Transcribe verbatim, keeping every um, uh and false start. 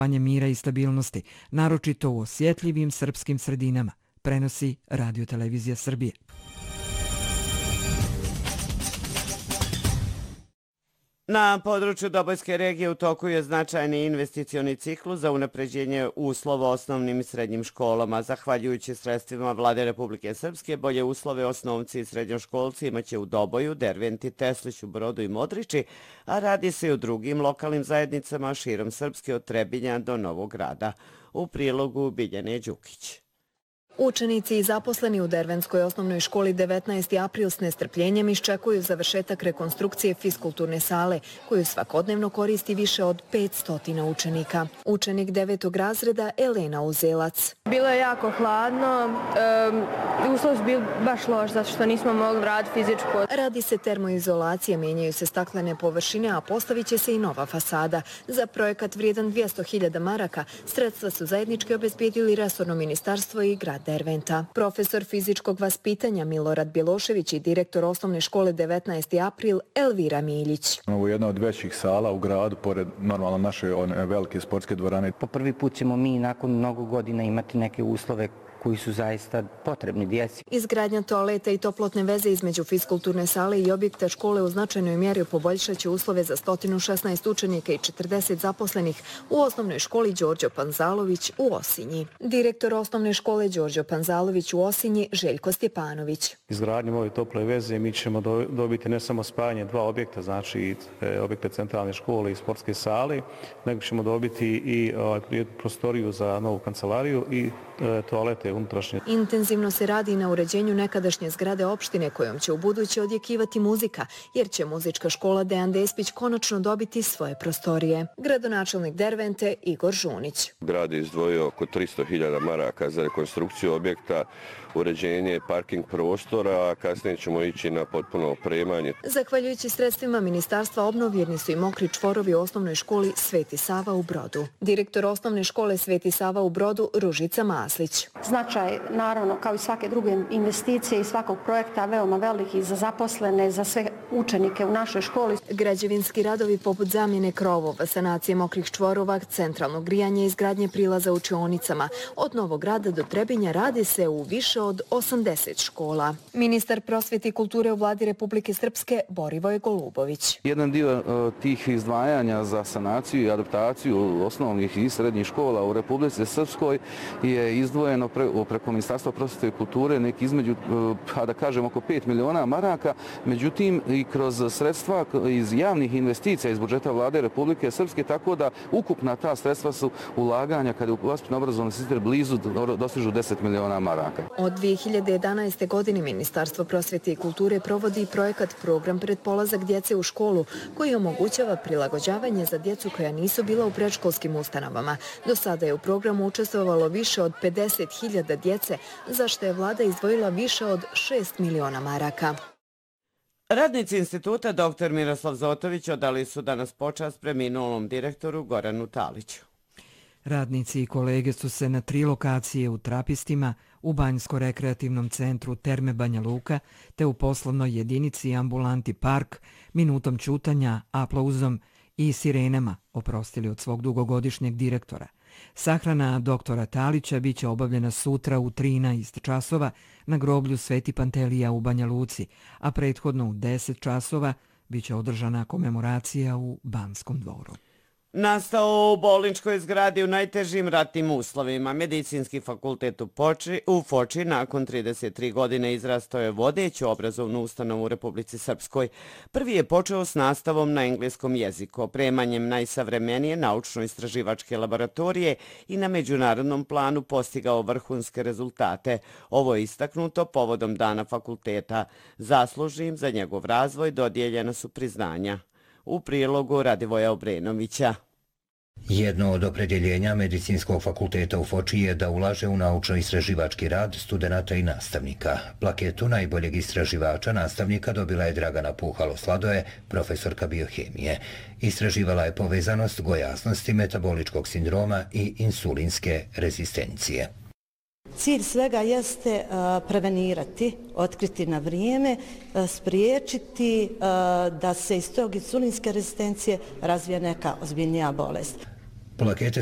mira i stabilnosti, naročito u osjetljivim srpskim sredinama, prenosi Radio Televizija Srbije. Na području Dobojske regije u toku je značajni investicioni ciklus za unapređenje uslova osnovnim i srednjim školama. Zahvaljujući sredstvima Vlade Republike Srpske, bolje uslove osnovci i srednjoškolci imaće u Doboju, Derventi, Tesliću, Brodu i Modriči, a radi se i u drugim lokalnim zajednicama širom Srpske od Trebinja do Novog Grada. U prilogu Biljane Đukić. Učenici i zaposleni u Dervenskoj osnovnoj školi devetnaesti april s nestrpljenjem iščekuju završetak rekonstrukcije fiskulturne sale, koju svakodnevno koristi više od petsto učenika. Učenik devetog razreda Elena Uzelac. Bilo je jako hladno, um, uslovi su bili baš loš zato što nismo mogli raditi fizičku. Radi se termoizolacija, mijenjaju se staklene površine, a postavit će se i nova fasada. Za projekat vrijedan dvjesto hiljada maraka sredstva su zajednički obezbijedili resorno ministarstvo i grad Derventa. Profesor fizičkog vaspitanja Milorad Bjelošević i direktor osnovne škole devetnaesti april Elvira Miljić. Ovo je jedna od većih sala u gradu, pored normalno naše one velike sportske dvorane. Po prvi put ćemo mi nakon mnogo godina imati neke uslove koji su zaista potrebni djeci. Izgradnja toaleta i toplotne veze između fiskulturne sale i objekta škole u značajnoj mjeri poboljšaće uslove za sto šesnaest učenika i četrdeset zaposlenih u osnovnoj školi Đorđo Panzalović u Osinji. Direktor osnovne škole Đorđo Panzalović u Osinji Željko Stjepanović. Izgradnjom ove tople veze mi ćemo dobiti ne samo spajanje dva objekta, znači objekte centralne škole i sportske sale, nego ćemo dobiti i prostoriju za novu kancelariju i toalete unutrašnje. Intenzivno se radi na uređenju nekadašnje zgrade opštine kojom će u buduće odjekivati muzika, jer će muzička škola Dejan Despić konačno dobiti svoje prostorije. Gradonačelnik Dervente Igor Žunić. Grad je izdvojio oko tristo hiljada maraka za rekonstrukciju objekta, uređenje parking prostora, a kasnije ćemo ići na potpuno opremanje. Zahvaljujući sredstvima ministarstva obnovljeni su i mokri čvorovi u osnovnoj školi Sveti Sava u Brodu. Direktor osnovne škole Sveti Sava u Brodu Ružica Maslić. Značaj, naravno, kao i svake druge investicije i svakog projekta, veoma veliki za zaposlene, za sve učenike u našoj školi. Građevinski radovi poput zamjene krovova, sanacije mokrih čvorova, centralnog grijanja i izgradnje prilaza učionicama. Od Novog Grada do Trebinja radi se u više od osamdeset škola. Ministar prosvjete i kulture u Vladi Republike Srpske Borivoje Golubović. Jedan dio tih izdvajanja za sanaciju i adaptaciju osnovnih i srednjih škola u Republici Srpskoj je izdvojeno pre, preko Ministarstva prosvjete i kulture neki između, pa da kažem, oko pet miliona maraka. Međutim, i kroz sredstva iz javnih investicija iz budžeta Vlade Republike Srpske, tako da ukupna ta sredstva su ulaganja kada je u vaspitno-obrazovni sistem blizu dostižu deset miliona maraka. Od dvije hiljade jedanaeste. godine Ministarstvo prosvjete i kulture provodi projekat Program pred polazak djece u školu, koji omogućava prilagođavanje za djecu koja nisu bila u predškolskim ustanovama. Do sada je u programu učestvovalo više od pedeset hiljada djece, za što je vlada izdvojila više od šest miliona maraka. Radnici instituta doktor Miroslav Zotović odali su danas počast preminulom direktoru Goranu Taliću. Radnici i kolege su se na tri lokacije u Trapistima, u Banjsko-rekreativnom centru Terme Banja Luka te u poslovnoj jedinici ambulanti Park minutom ćutanja, aplauzom i sirenama oprostili od svog dugogodišnjeg direktora. Sahrana doktora Talića biće obavljena sutra u trinaest časova na groblju Sveti Pantelija u Banja Luci, a prethodno u deset časova biće održana komemoracija u Banskom dvoru. Nastao u bolničkoj zgradi u najtežim ratnim uslovima. Medicinski fakultet u, Poči, u Foči nakon trideset tri godine izrastao je vodeću obrazovnu ustanovu u Republici Srpskoj. Prvi je počeo s nastavom na engleskom jeziku, opremanjem najsavremenije naučno-istraživačke laboratorije i na međunarodnom planu postigao vrhunske rezultate. Ovo je istaknuto povodom dana fakulteta. Zaslužnim za njegov razvoj dodijeljena su priznanja. U prilogu Radivoja Obrenovića. Jedno od opredjeljenja Medicinskog fakulteta u Foči je da ulaže u naučno-istraživački rad studenata i nastavnika. Plaketu najboljeg istraživača nastavnika dobila je Dragana Puhalo-Sladoje, profesorka biohemije. Istraživala je povezanost gojaznosti, metaboličkog sindroma i insulinske rezistencije. Cilj svega jeste prevenirati, otkriti na vrijeme, spriječiti da se iz tog insulinske rezistencije razvije neka ozbiljnija bolest. Plakete